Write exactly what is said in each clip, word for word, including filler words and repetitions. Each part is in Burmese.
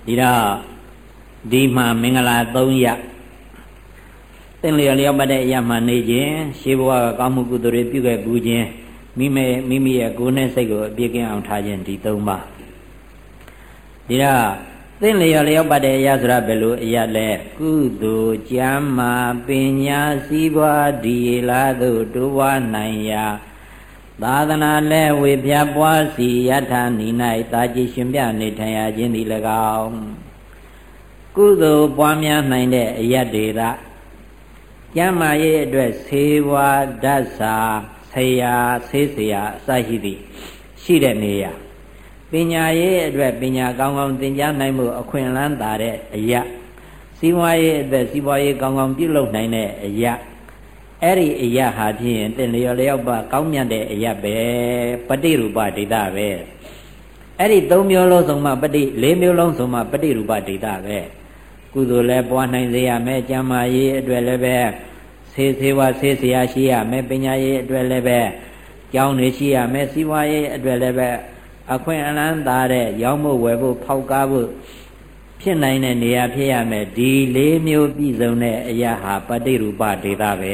ဒီတော့ဒီမှာမင်္ဂလာသုံးရပ်သင်လျော်လျော်ပတ်တဲ့အရာမှနေခြင်းရှေးဘဝကကောင်းမှုကုသိုလ်တွေပြုခဲ့ပူးခြင်းမိမိမိမိရဲ့ကိုယ်နဲ့စိတ်ကိုအပြည့်ကင်းအောင်ထားခြင်းဒီသုံးပါဒီတော့သင်လျော်လျော်ပတ်တဲ့အရာဆိုတာဘယ်လိုအရာလဲကုသိုလ်ကျမ်းမာပညာစည်းပွားဒီလာသို့တိုးပွားနိုင်ရာသာသနာလဲဝေပြပွားစီယထာနိ၌တာကြည်ရှင်ပြနေထိုင်ရခြင်းသည်၎င်းကုသိုလ်ပွားများနိုင်တဲ့အရာတွေကကျမ်းမာရေးအတွက်ဆေးဝါးဓာတ်စာဆရာဆေးဆရာအစရှိသည်ရှိတဲ့နေရာပညာရေးအတွက်ပညာကောင်းကောင်းသင်ကြားနိုင်မှုအခွင့်အလမ်းသာတဲ့အရာစီးပွားရေးအတွက်စီးပွားရေးကောင်းကောင်းပြုလုပ်နိုင်တဲ့အရာအဲ့ဒီအရာဟာဖြင့်သင်လျော်လျောက်ပါကောင်းမြတ်တဲ့အရာပဲပฏิရူပဒေတာပဲအဲ့ဒီသုံးမျိုးလုံးဆုံးမှပฏิလေးမျိုးလုံးဆုံးမှပฏิရူပဒေတာပဲကုသိုလ်လည်းပွားနိုင်စေရမယ်ကျမ်းမာရေးအတွက်လည်းပဲဆေးဆေးဝါဆေးဆရာရှိရမယ်ပညာရေးအတွက်လည်းပဲကျောင်းနေရှိရမယ်စီးပွားရေးအတွက်လည်းပဲအခွင့်အလမ်းသာတဲ့ရောင်းဖို့ဝယ်ဖို့ဖောက်ကားဖို့ဖြစ်နိုင်တဲ့နေရာဖြစ်ရမယ်ဒီလေးမျိုးပြည့်စုံတဲ့အရာဟာပฏิရူပဒေတာပဲ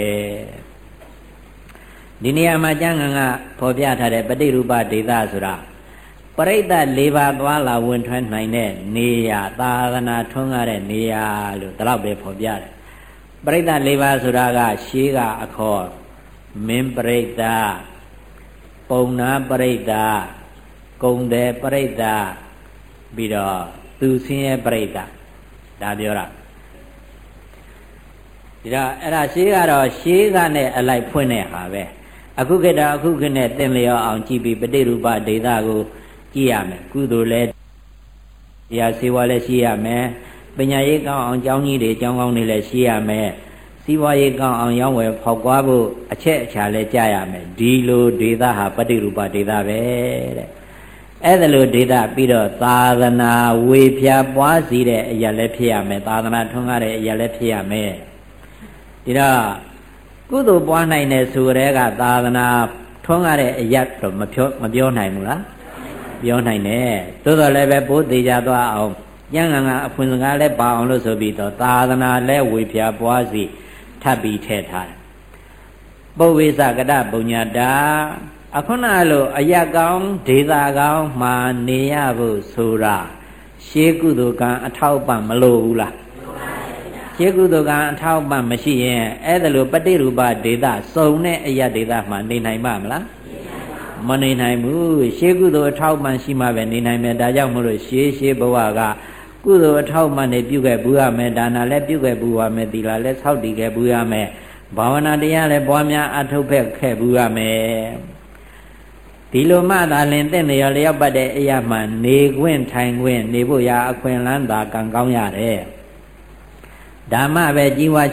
ဒီနေရာမှာကျမ်းဂန်ကဖော်ပြထားတဲ့ပฏิရူပဒေတာဆိုတာပရိသတ်၄ပါးသွားလာဝင်ထွက်နိုင်တဲ့နေရာသာသနာထွန်းကားတဲ့နေရာလို့ဒီလောက်ပဲဖော်ပြတယ်ပရိသတ်၄ပါးဆိုတာကရှေးကအခေါ်မင်းပရိသတ်ပုံနာပရိသတ်ကုံတယ်ပရိသတ်ပြီးတော့သူဆင်းရဲပရိသတ်ဒါပြောတာဒီတော့အဲ့ဒါရှေးကတော့ရှေးကနဲ့အလိုက်ဖွင့်တဲ့ဟာပဲအခုခေတ်တော့အခုခေတ်နဲ့သင်လျော်အောင်ကြည့်ပြီးပฏิရူပဒေတာကိုကြည့်ရမယ်ကုသိုလ်လည်းတရားစေဝါလည်းရှိရမယ်ပညာရေးကောင်းအောင်ကျောင်းကြီးတွေကျောင်းကောင်းတွေလည်းရှိရမယ်စီးပွားရေးကောင်းအောင်ရောင်းဝယ်ဖောက်ကွားဖို့အချက်အချာလည်းကြားရမယ်ဒီလိုဒေတာဟာပฏิရူပဒေတာပဲတဲ့အဲ့ဒါလိုဒေတာပြီးတော့သာသနာဝေဖြာပွားစီတဲ့အရာလည်းဖြစ်ရမယ်သာသနာထွန်းကားတဲ့အရာလည်းဖြစ်ရမယ်ဒီတော့ကုသိုလ်ပွားနိုင်တဲ့ဆိုရဲကသာသနာထွန်းကားတဲ့အရာတော့မပြောမပြောနိုင်ဘူးလားပြောနိုင်တယ်သို့တော်လည်းပဲဘိုးသေးကြသွားအောင်ကျမ်းဂန်ကအဖွင့်စကားလည်းပါအောင်လို့ဆိုပြီးတော့သာသနာလည်းဝေဖြာပွားစီထပ်ပြီးထည့်ထားတယ်ပုဗ္ဗေသကတပုညတာအခုနလိုအယကောင်းဒေတာကောင်းမှာနေရဖို့ဆိုတာရှေးကုသိုလ်ကံအထောက်ပံ့မလိုဘူးလားရှေးကုသိုလ်ကံအထောက်ပံ့မရှိရင်အဲ့ဒါလိုပฏิရူပဒေတာစုံတဲ့အယဒေတာမှာနေနိုင်ပါမလားမနေနိုင်ဘူးရှေးကုသိုလ်အထောက်ပံ့ရှိမှပဲနေနိုင်မယ်ဒါကြောင့်မလို့ရှေးရှေးဘဝကကုသိုလ်အထောက်ပံ့နေပြုခဲ့ဘူးရမယ်ဒါနလည်းပြုခဲ့ဘူးရမယ်သီလလည်းဆောက်တည်ခဲ့ဘူးရမယ်ဘာဝနာတရားလည်းပွားများအထုတ်ဖက်ခဲ့ဘူးရမယ်ဒီလိုမှသာလင်တဲ့နေရာလျောက်ပတ်တဲ့အရာမှနေခွင့်ထိုင်ခွင့်နေဖို့ရာအခွင့်အလမ်းသာကံကောင်းရတယ်ဓမ္မပဲကြီးဝါ